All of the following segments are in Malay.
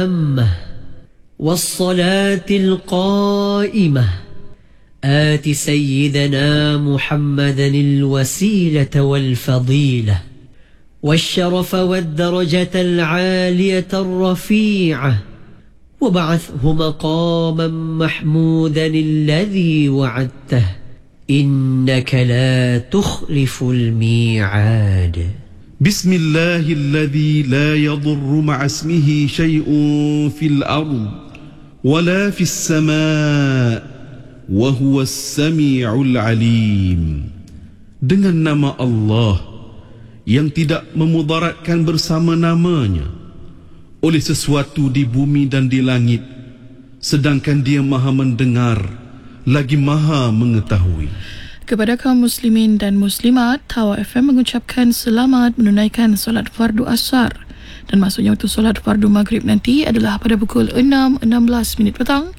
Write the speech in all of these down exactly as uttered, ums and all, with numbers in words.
والصلاة القائمة آت سيدنا محمدا الوسيلة والفضيلة والشرف والدرجة العالية الرفيعة وبعثه مقاما محمودا الذي وعدته إنك لا تخلف الميعاد. بسم الله الذي لا يضر مع اسمه شيء في الأرض ولا في السماء وهو السميع العليم. Dengan nama Allah yang tidak memudaratkan bersama namanya oleh sesuatu di bumi dan di langit, sedangkan Dia Maha mendengar lagi Maha mengetahui. Kepada kaum muslimin dan muslimat, Hawa F M mengucapkan selamat menunaikan solat fardu asar, dan maksudnya waktu solat fardu maghrib nanti adalah pada pukul enam enam belas minit petang.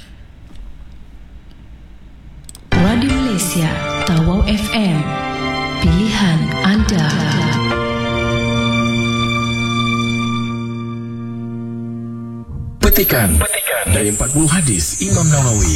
Radio Malaysia, Tawau F M, pilihan anda. Petikan dari empat puluh hadis Imam Nawawi.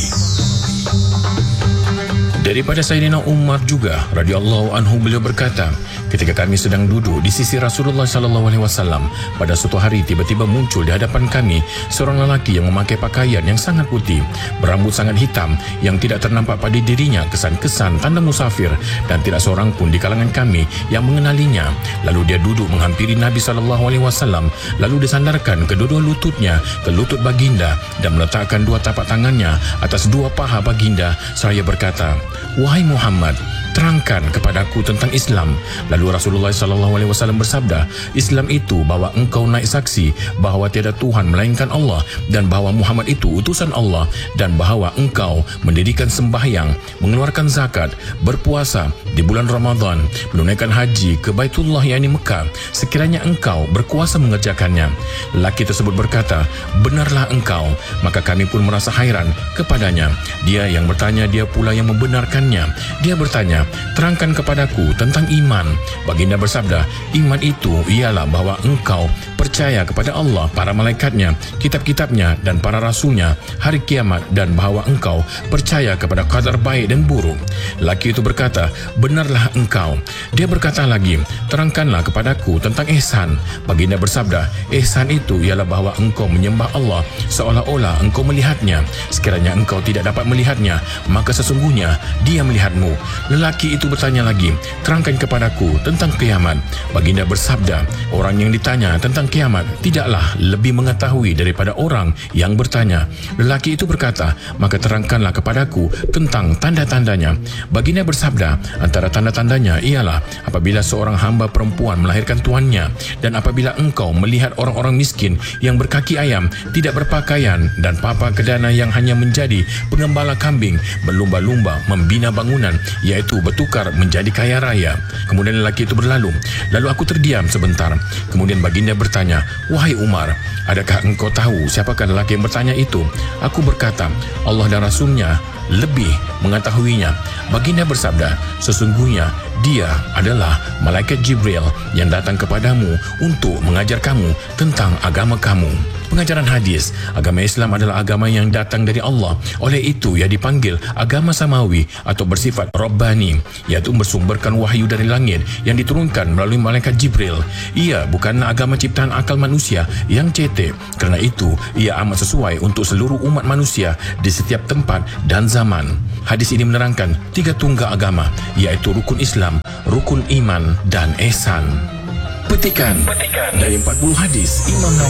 Daripada Sayyidina Umar juga radhiyallahu anhu, beliau berkata, ketika kami sedang duduk di sisi Rasulullah sallallahu alaihi wasallam, pada suatu hari tiba-tiba muncul di hadapan kami seorang lelaki yang memakai pakaian yang sangat putih, berambut sangat hitam yang tidak ternampak pada dirinya kesan-kesan tanda musafir, dan tidak seorang pun di kalangan kami yang mengenalinya. Lalu dia duduk menghampiri Nabi sallallahu alaihi wasallam, lalu disandarkan kedua-dua lututnya ke lutut baginda dan meletakkan dua tapak tangannya atas dua paha baginda seraya berkata, "Wahai Muhammad, terangkan kepadaku tentang Islam." Lalu Rasulullah sallallahu alaihi wasallam bersabda, "Islam itu bahawa engkau naik saksi bahawa tiada Tuhan melainkan Allah, dan bahawa Muhammad itu utusan Allah, dan bahawa engkau mendirikan sembahyang, mengeluarkan zakat, berpuasa di bulan Ramadan, menunaikan haji ke Baitullah yakni Mekah, sekiranya engkau berkuasa mengerjakannya." Lelaki tersebut berkata, "Benarlah engkau." Maka kami pun merasa hairan kepadanya. Dia yang bertanya, dia pula yang membenarkannya. Dia bertanya, "Terangkan kepadaku tentang iman." Baginda bersabda, "Iman itu ialah bahawa engkau percaya kepada Allah, para malaikatnya, kitab-kitabnya dan para rasulnya, hari kiamat, dan bahawa engkau percaya kepada qadar baik dan buruk." Lelaki itu berkata, "Benarlah engkau." Dia berkata lagi, "Terangkanlah kepadaku tentang ihsan." Baginda bersabda, "Ihsan itu ialah bahawa engkau menyembah Allah seolah-olah engkau melihatnya. Sekiranya engkau tidak dapat melihatnya, maka sesungguhnya Dia melihatmu." Lelaki itu bertanya lagi, "Terangkan kepadaku tentang kiamat." Baginda bersabda, "Orang yang ditanya tentang kiamat tidaklah lebih mengetahui daripada orang yang bertanya." Lelaki itu berkata, "Maka terangkanlah kepadaku tentang tanda-tandanya." Baginda bersabda, "Antara tanda-tandanya ialah apabila seorang hamba perempuan melahirkan tuannya, dan apabila engkau melihat orang-orang miskin yang berkaki ayam, tidak berpakaian, dan papa kedana yang hanya menjadi pengembala kambing, berlumba-lumba membina bangunan, iaitu bertukar menjadi kaya raya." Kemudian lelaki itu berlalu. Lalu aku terdiam sebentar. Kemudian baginda bertanya, "Wahai Umar, adakah engkau tahu siapakah lelaki yang bertanya itu?" Aku berkata, "Allah dan Rasulnya lebih mengetahuinya." Baginda bersabda, "Sesungguhnya dia adalah malaikat Jibril yang datang kepadamu untuk mengajar kamu tentang agama kamu." Pengajaran hadis, agama Islam adalah agama yang datang dari Allah. Oleh itu ia dipanggil agama samawi atau bersifat Rabbani, iaitu bersumberkan wahyu dari langit yang diturunkan melalui malaikat Jibril. Ia bukanlah agama ciptaan akal manusia yang cetek. Kerana itu ia amat sesuai untuk seluruh umat manusia di setiap tempat dan zaman. Hadis ini menerangkan tiga tunggal agama, iaitu rukun Islam, rukun iman dan ihsan. Petikan dari empat puluh hadis Imam Nawawi.